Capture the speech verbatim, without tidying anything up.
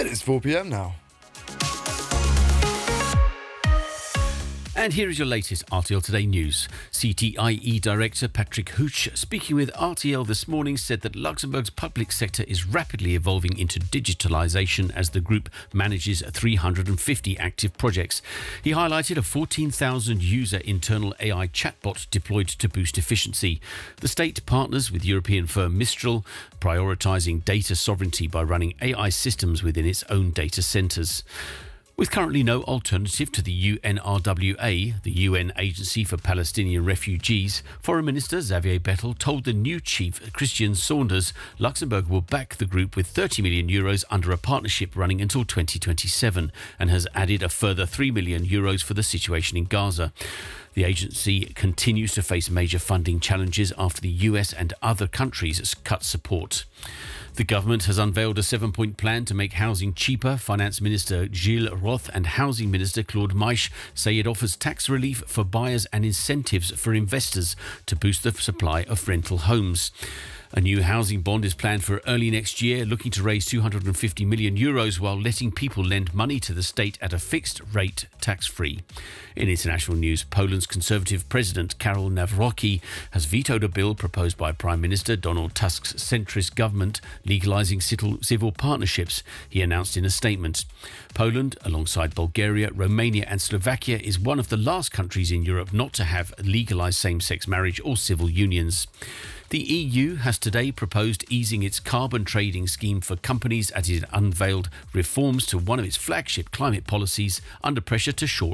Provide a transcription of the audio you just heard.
And it's four p.m. now. And here is your latest R T L Today news. C T I E Director Patrick Hooch, speaking with R T L this morning, said that Luxembourg's public sector is rapidly evolving into digitalisation as the group manages three hundred fifty active projects. He highlighted a fourteen thousand user internal A I chatbot deployed to boost efficiency. The state partners with European firm Mistral, prioritising data sovereignty by running A I systems within its own data centres. With currently no alternative to the U N R W A, the U N Agency for Palestinian Refugees, Foreign Minister Xavier Bettel told the new chief, Christian Saunders, Luxembourg will back the group with thirty million euros under a partnership running until twenty twenty-seven and has added a further three million euros for the situation in Gaza. The agency continues to face major funding challenges after the U S and other countries cut support. The government has unveiled a seven-point plan to make housing cheaper. Finance Minister Gilles Roth and Housing Minister Claude Meisch say it offers tax relief for buyers and incentives for investors to boost the supply of rental homes. A new housing bond is planned for early next year, looking to raise two hundred fifty million euros while letting people lend money to the state at a fixed rate, tax-free. In international news, Poland's Conservative President Karol Nawrocki has vetoed a bill proposed by Prime Minister Donald Tusk's centrist government legalising civil partnerships, he announced in a statement. Poland, alongside Bulgaria, Romania and Slovakia, is one of the last countries in Europe not to have legalised same-sex marriage or civil unions. The E U has today proposed easing its carbon trading scheme for companies as it unveiled reforms to one of its flagship climate policies under pressure to short